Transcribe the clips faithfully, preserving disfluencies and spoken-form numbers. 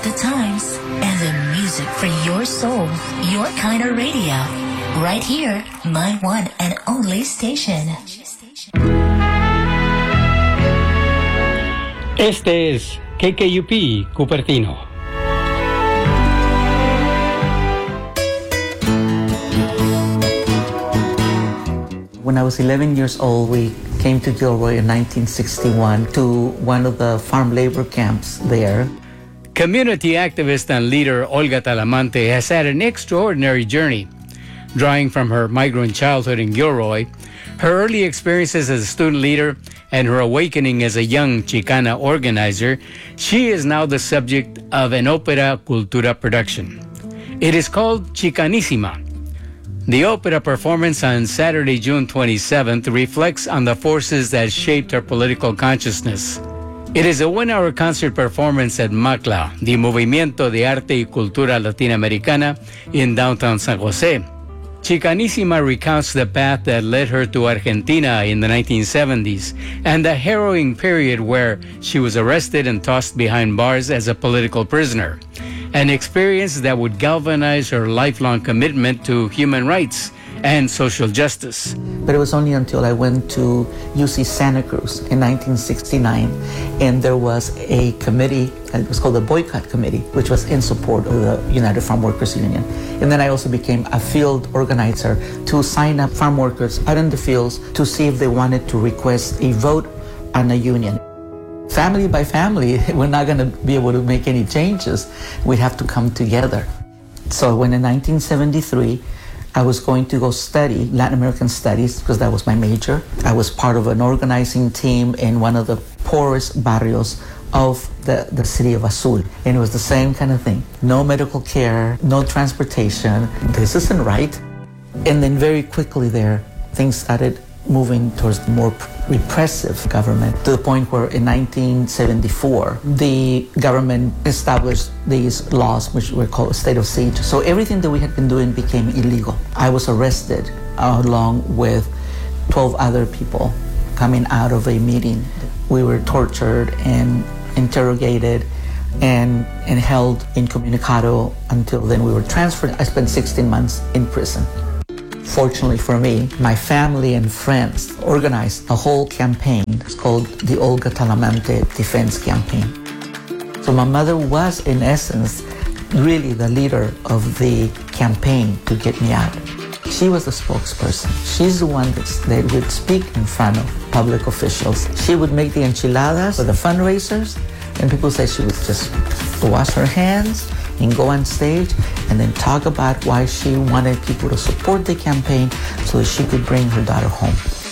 the times and the music for your soul, your kind of radio. Right here, my one and only station. Este es K K U P Cupertino. When I was eleven years old, we came to Gilroy in nineteen sixty-one to one of the farm labor camps there. Community activist and leader Olga Talamante has had an extraordinary journey. Drawing from her migrant childhood in Gilroy, her early experiences as a student leader, and her awakening as a young Chicana organizer, she is now the subject of an Opera Cultura production. It is called Chicanísima. The opera performance on Saturday, June twenty-seventh, reflects on the forces that shaped her political consciousness. It is a one-hour concert performance at MACLA, the Movimiento de Arte y Cultura Latinoamericana, in downtown San Jose. Chicanísima recounts the path that led her to Argentina in the nineteen seventies and the harrowing period where she was arrested and tossed behind bars as a political prisoner, an experience that would galvanize her lifelong commitment to human rights and social justice. But it was only until I went to U C Santa Cruz in nineteen sixty-nine, and there was a committee, it was called the Boycott Committee, which was in support of the United Farm Workers Union. And then I also became a field organizer to sign up farm workers out in the fields to see if they wanted to request a vote on a union. Family by family, we're not going to be able to make any changes. We have to come together. So when in nineteen seventy-three, I was going to go study Latin American studies because that was my major. I was part of an organizing team in one of the poorest barrios of the, the city of Azul. And it was the same kind of thing. No medical care, no transportation. This isn't right. And then very quickly there, things started moving towards the more repressive government, to the point where in nineteen seventy-four, the government established these laws which were called a state of siege. So everything that we had been doing became illegal. I was arrested uh, along with twelve other people coming out of a meeting. We were tortured and interrogated and, and held incommunicado until then we were transferred. I spent sixteen months in prison. Fortunately for me, my family and friends organized a whole campaign. It's called the Olga Talamante Defense Campaign. So my mother was, in essence, really the leader of the campaign to get me out. She was the spokesperson. She's the one that's, that would speak in front of public officials. She would make the enchiladas for the fundraisers, and people say she would just wash her hands and go on stage and then talk about why she wanted people to support the campaign so that she could bring her daughter home.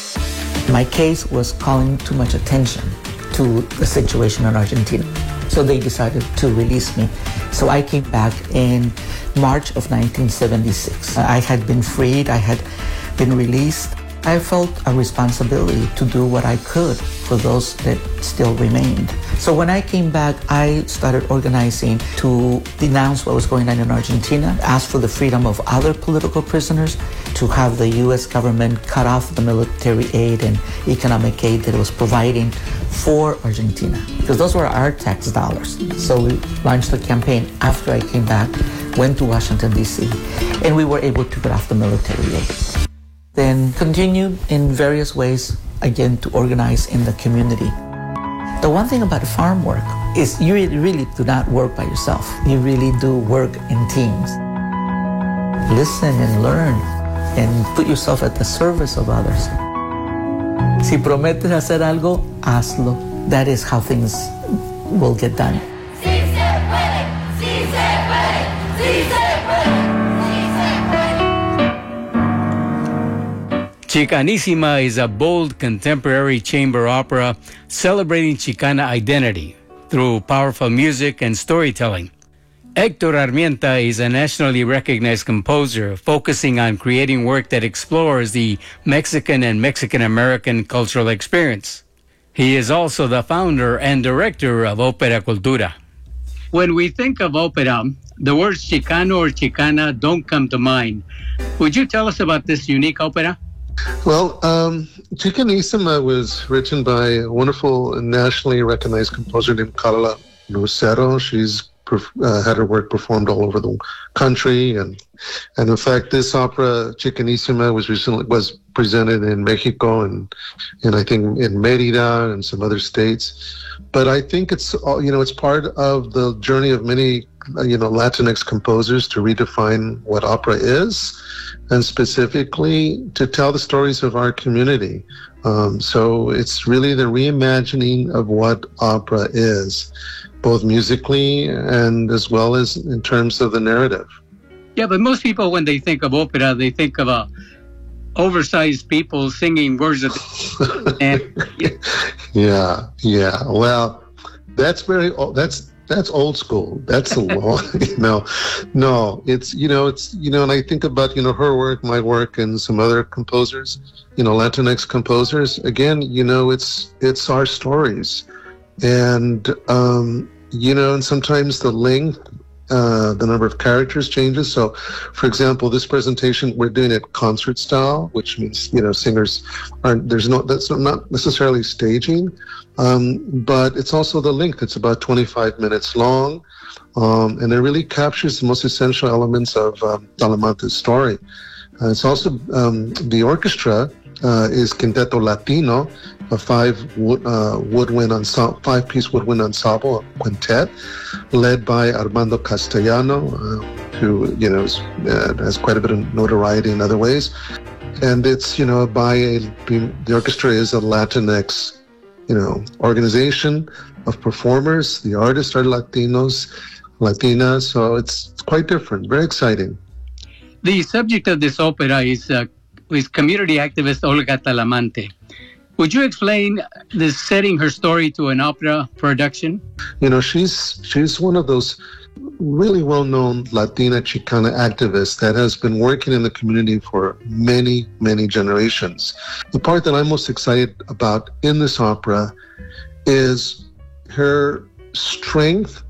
My case was calling too much attention to the situation in Argentina, so they decided to release me. So I came back in March of nineteen seventy-six. I had been freed, I had been released. I felt a responsibility to do what I could for those that still remained. So when I came back, I started organizing to denounce what was going on in Argentina, ask for the freedom of other political prisoners, to have the U S government cut off the military aid and economic aid that it was providing for Argentina, because those were our tax dollars. So we launched a campaign after I came back, went to Washington, D C, and we were able to cut off the military aid. Then continued in various ways, again, to organize in the community. The one thing about farm work is you really, really do not work by yourself. You really do work in teams. Listen and learn and put yourself at the service of others. Si prometes hacer algo, hazlo. That is how things will get done. Sí se puede, sí se puede, sí se puede. Chicanísima is a bold contemporary chamber opera celebrating Chicana identity through powerful music and storytelling. Hector Armienta is a nationally recognized composer focusing on creating work that explores the Mexican and Mexican-American cultural experience. He is also the founder and director of Opera Cultura. When we think of opera, the words Chicano or Chicana don't come to mind. Would you tell us about this unique opera? Well, um, Chicanísima was written by a wonderful and nationally recognized composer named Carla Lucero. She's perf- uh, had her work performed all over the country, and and in fact, this opera Chicanissima was recently was presented in Mexico and and I think in Mérida and some other states. But I think it's all, you know it's part of the journey of many you know Latinx composers to redefine what opera is, and specifically to tell the stories of our community. Um, so it's really the reimagining of what opera is, both musically and as well as in terms of the narrative. Yeah, but most people, when they think of opera, they think of uh, oversized people singing words of and, yeah. yeah, yeah. Well, that's very that's that's old school. That's a long, you know. No, it's you know, it's you know, and I think about you know her work, my work, and some other composers, you know, Latinx composers. Again, you know, it's it's our stories, and um, you know, and sometimes the length. Uh, the number of characters changes. So, for example, this presentation we're doing it concert style, which means you know singers aren't. There's no that's not necessarily staging, um, but it's also the length. It's about twenty-five minutes long, um, and it really captures the most essential elements of um, Talamante's story. Uh, it's also um, the orchestra uh, is Quinteto Latino, a five wood, uh, woodwind ensemble, five-piece woodwind ensemble, a quintet, led by Armando Castellano, uh, who you know is, uh, has quite a bit of notoriety in other ways. And it's you know by a the orchestra is a Latinx you know organization of performers. The artists are Latinos, Latinas, so it's, it's quite different. Very exciting. The subject of this opera is uh, is community activist Olga Talamante. Would you explain this setting her story to an opera production? You know, she's she's one of those really well-known Latina Chicana activists that has been working in the community for many, many generations. The part that I'm most excited about in this opera is her strength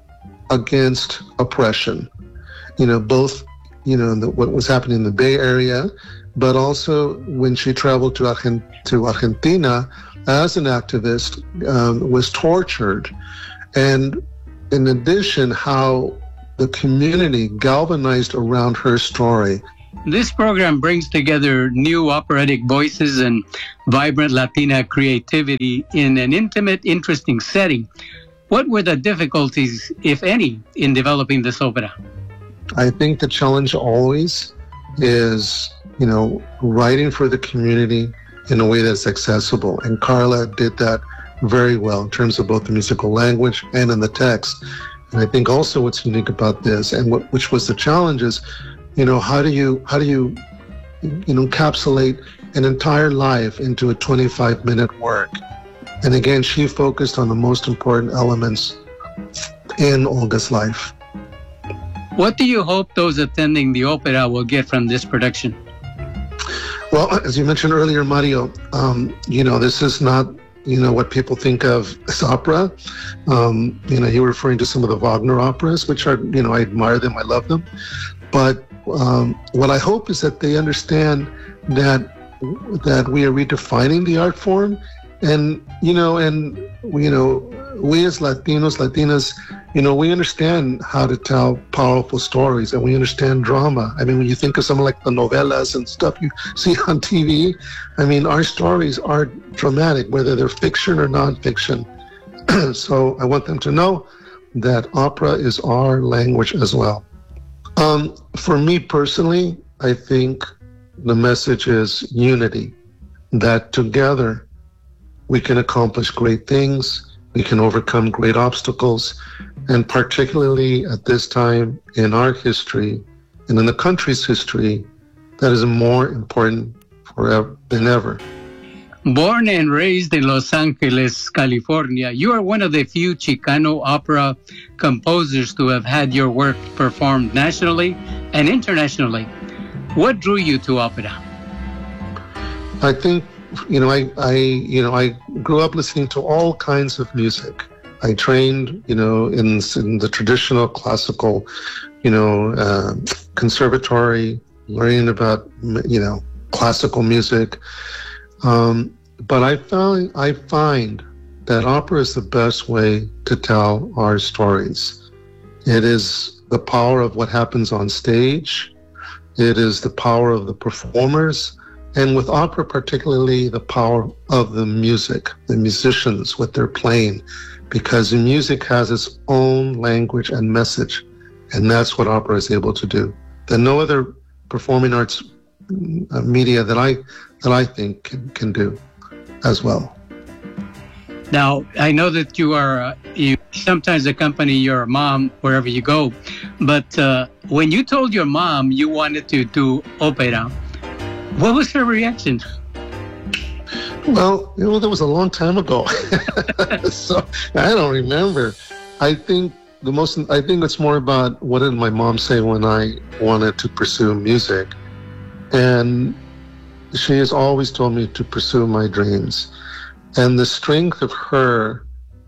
against oppression. You know, both, you know, the, what was happening in the Bay Area, but also when she traveled to, Argent- to Argentina as an activist, um, was tortured. And in addition, how the community galvanized around her story. This program brings together new operatic voices and vibrant Latina creativity in an intimate, interesting setting. What were the difficulties, if any, in developing this opera? I think the challenge always is, you know, writing for the community in a way that's accessible. And Carla did that very well in terms of both the musical language and in the text. And I think also what's unique about this, and what, which was the challenge, is, you know, how do you how do you, you know, encapsulate an entire life into a twenty-five minute work? And again, she focused on the most important elements in Olga's life. What do you hope those attending the opera will get from this production? Well, as you mentioned earlier, Mario, um, you know, this is not, you know, what people think of as opera. Um, you know, you were referring to some of the Wagner operas, which are, you know, I admire them, I love them. But um, what I hope is that they understand that that we are redefining the art form. And, you know, and, you know, we as Latinos, Latinas, you know, we understand how to tell powerful stories, and we understand drama. I mean, when you think of something like the novelas and stuff you see on T V, I mean, our stories are dramatic, whether they're fiction or nonfiction. So I want them to know that opera is our language as well. Um, for me personally, I think the message is unity, that together we can accomplish great things, we can overcome great obstacles, and particularly at this time in our history and in the country's history, that is more important forever than ever. Born and raised in Los Angeles, California, you are one of the few Chicano opera composers to have had your work performed nationally and internationally. What drew you to opera? I think, you know, I, I, you know, I grew up listening to all kinds of music. I trained, you know, in, in the traditional classical, you know, uh, conservatory, learning about, you know, classical music. Um, but I found, I find that opera is the best way to tell our stories. It is the power of what happens on stage. It is the power of the performers. And with opera, particularly the power of the music, the musicians, what they're playing, because the music has its own language and message. And that's what opera is able to do. That no other performing arts uh, media that I that I think can, can do as well. Now, I know that you are, uh, you sometimes accompany your mom wherever you go, but uh, when you told your mom you wanted to do opera, what was her reaction? Well, you know, that was a long time ago. So I don't remember. I think the most, I think it's more about what did my mom say when I wanted to pursue music. And she has always told me to pursue my dreams. And the strength of her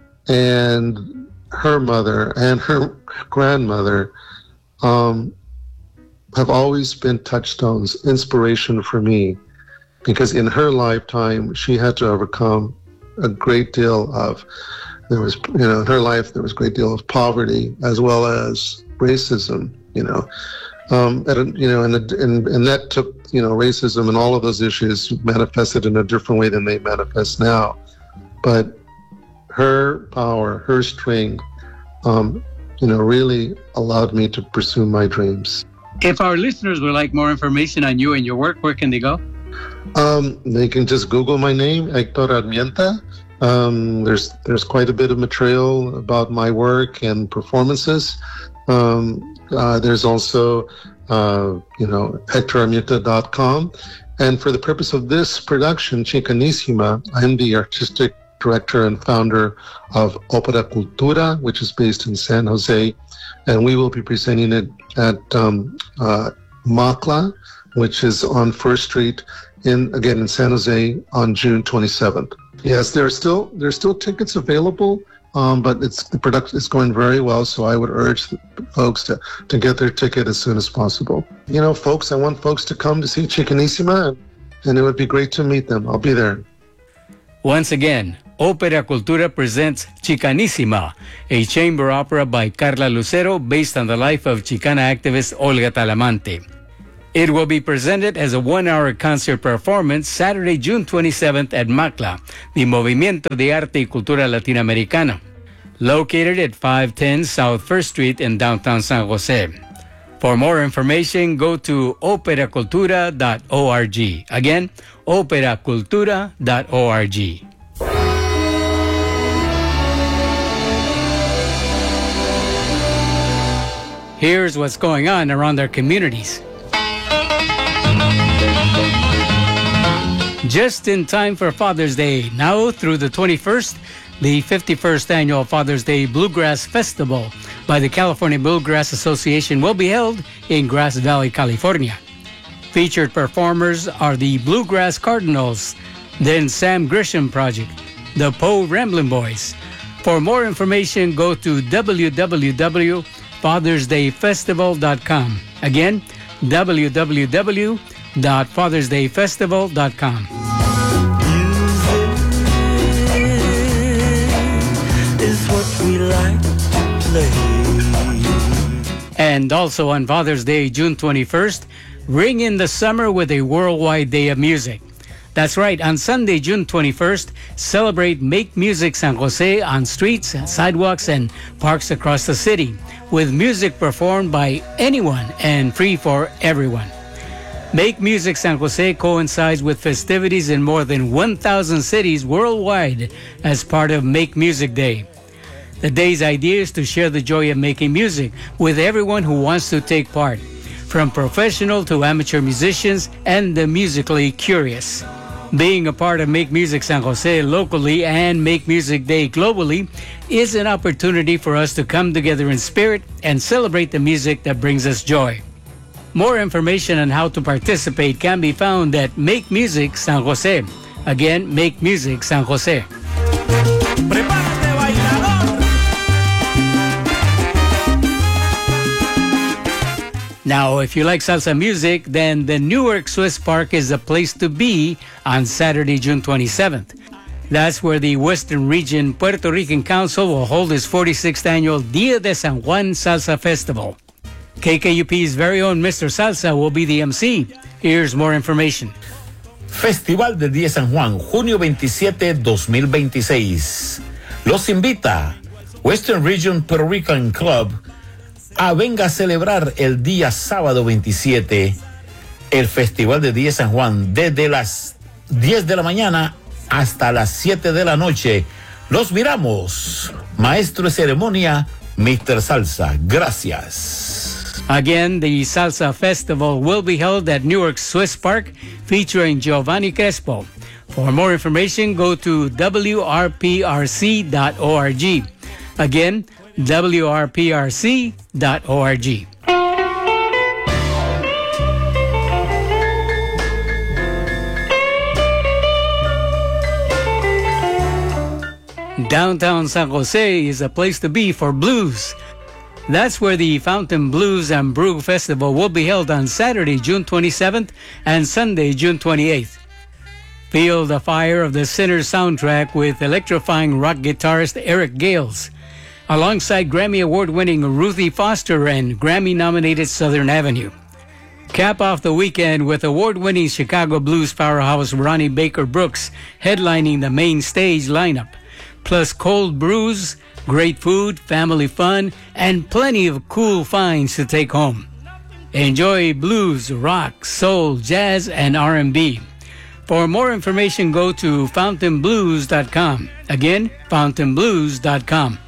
and her mother and her grandmother um, have always been touchstones, inspiration for me. Because in her lifetime, she had to overcome a great deal of, there was, you know, in her life, there was a great deal of poverty as well as racism, you know. Um, and, you know, and, and, and that took, you know, racism and all of those issues manifested in a different way than they manifest now. But her power, her strength, um, you know, really allowed me to pursue my dreams. If our listeners would like more information on you and your work, where can they go? Um, they can just Google my name, Hector Armienta. Um, there's there's quite a bit of material about my work and performances. Um, uh, there's also, uh, you know, hector armienta dot com. And for the purpose of this production, Chicanissima, I'm the artistic director and founder of Opera Cultura, which is based in San Jose. And we will be presenting it at um, uh, Macla, which is on First Street, in again in San Jose, on June twenty-seventh. Yes, there are still there are still tickets available, um, but it's the production is going very well. So I would urge the folks to to get their ticket as soon as possible. You know, folks, I want folks to come to see Chicanissima, and, and it would be great to meet them. I'll be there. Once again, Opera Cultura presents Chicanissima, a chamber opera by Carla Lucero based on the life of Chicana activist Olga Talamante. It will be presented as a one-hour concert performance Saturday, June twenty-seventh at MACLA, the Movimiento de Arte y Cultura Latinoamericana, located at five ten South First Street in downtown San Jose. For more information, go to opera cultura dot org. Again, opera cultura dot org. Here's what's going on around our communities. Just in time for Father's Day, now through the twenty-first, the fifty-first Annual Father's Day Bluegrass Festival by the California Bluegrass Association will be held in Grass Valley, California. Featured performers are the Bluegrass Cardinals, then Sam Grisham Project, the Poe Ramblin' Boys. For more information, go to w w w dot fathers day festival dot com. Again, w w w dot fathers day festival dot com. Like and also on Father's Day, June twenty-first, ring in the summer with a worldwide day of music. That's right, on Sunday, June twenty-first, celebrate Make Music San Jose on streets, sidewalks, and parks across the city, with music performed by anyone and free for everyone. Make Music San Jose coincides with festivities in more than one thousand cities worldwide as part of Make Music Day. The day's idea is to share the joy of making music with everyone who wants to take part, from professional to amateur musicians and the musically curious. Being a part of Make Music San Jose locally and Make Music Day globally is an opportunity for us to come together in spirit and celebrate the music that brings us joy. More information on how to participate can be found at Make Music San Jose. Again, Make Music San Jose. Now, if you like salsa music, then the Newark Swiss Park is the place to be on Saturday, June twenty-seventh. That's where the Western Region Puerto Rican Council will hold its forty-sixth annual Dia de San Juan Salsa Festival. K K U P's very own Mister Salsa will be the M C. Here's more information. Festival de Día San Juan, junio veintisiete, dos mil veintiséis. Los invita Western Region Puerto Rican Club a venga a celebrar el día sábado veintisiete el Festival de Día San Juan desde las diez de la mañana hasta las siete de la noche. Los miramos. Maestro de ceremonia, Mister Salsa. Gracias. Again, the Salsa Festival will be held at Newark Swiss Park, featuring Giovanni Crespo. For more information, go to w r p r c dot org. Again, w r p r c dot org. Downtown San Jose is a place to be for blues. That's where the Fountain Blues and Brew Festival will be held on Saturday, June twenty-seventh and Sunday, June twenty-eighth. Feel the fire of the Sinners soundtrack with electrifying rock guitarist Eric Gales, alongside Grammy Award-winning Ruthie Foster and Grammy-nominated Southern Avenue. Cap off the weekend with award-winning Chicago blues powerhouse Ronnie Baker Brooks headlining the main stage lineup, plus cold brews, great food, family fun, and plenty of cool finds to take home. Enjoy blues, rock, soul, jazz, and R and B. For more information, go to fountain blues dot com. Again, fountain blues dot com.